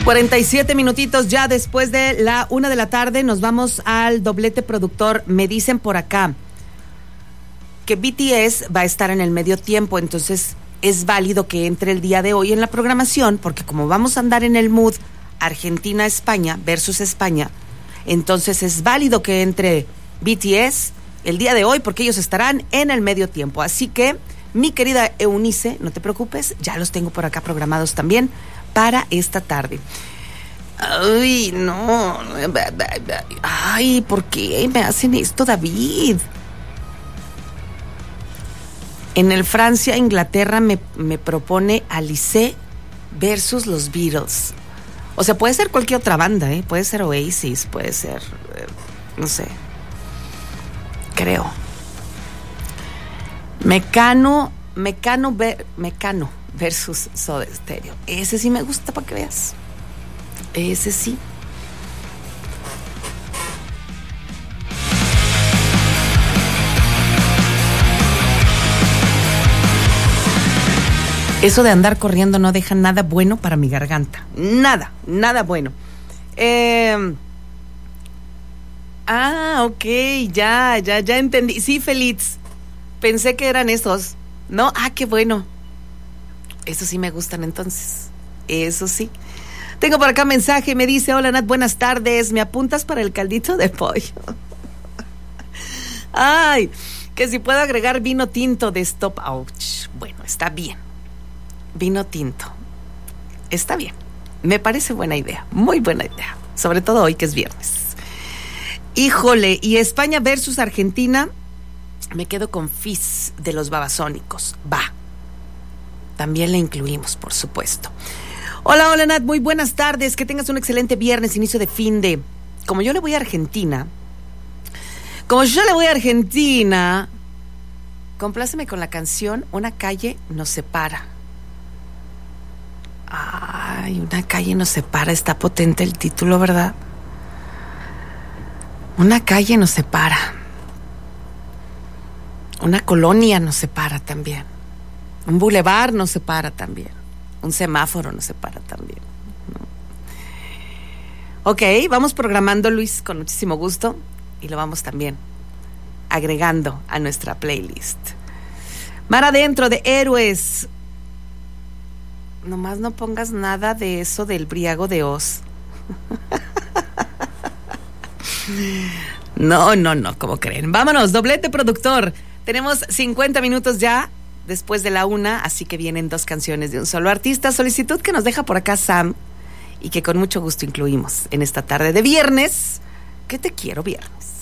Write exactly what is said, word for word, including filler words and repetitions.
cuarenta y siete minutitos ya después de la una de la tarde. Nos vamos al doblete productor. Me dicen por acá que B T S va a estar en el medio tiempo, entonces es válido que entre el día de hoy en la programación, porque como vamos a andar en el mood Argentina-España versus España, entonces es válido que entre B T S el día de hoy, porque ellos estarán en el medio tiempo. Así que, mi querida Eunice, no te preocupes, ya los tengo por acá programados también para esta tarde. Ay, no. Ay, ¿por qué me hacen esto, David? En el Francia-Inglaterra me, me propone Alice versus los Beatles. O sea, puede ser cualquier otra banda, ¿eh? Puede ser Oasis, puede ser, eh, no sé. Creo. Mecano, Mecano, ver, Mecano versus Soda Stereo. Ese sí me gusta, para que veas. Ese sí. Eso de andar corriendo no deja nada bueno para mi garganta. Nada, nada bueno. Eh, ah, ok, ya, ya, ya entendí. Sí, Félix. Pensé que eran esos. No, ah, qué bueno. Esos sí me gustan entonces. Eso sí. Tengo por acá mensaje, me dice: hola Nat, buenas tardes. ¿Me apuntas para el caldito de pollo? Ay, que si puedo agregar vino tinto de Stop Ouch. Bueno, está bien. Vino tinto. Está bien. Me parece buena idea. Muy buena idea. Sobre todo hoy que es viernes. Híjole, y España versus Argentina, me quedo con Fizz de los Babasónicos. Va. También le incluimos, por supuesto. Hola, hola Nat, muy buenas tardes. Que tengas un excelente viernes, inicio de fin de... Como yo le voy a Argentina, como yo le voy a Argentina, compláceme con la canción Una calle nos separa. Ay, una calle nos separa, está potente el título, ¿verdad? Una calle nos separa. Una colonia nos separa también. Un bulevar nos separa también. Un semáforo nos separa también, ¿no? Ok, vamos programando, Luis, con muchísimo gusto. Y lo vamos también agregando a nuestra playlist. Mar adentro de Héroes. Nomás no pongas nada de eso del Briago de Oz. No, no, no, ¿cómo creen? Vámonos, doblete productor. Tenemos cincuenta minutos ya después de la una, así que vienen dos canciones de un solo artista. Solicitud que nos deja por acá Sam y que con mucho gusto incluimos en esta tarde de viernes. Que te quiero viernes.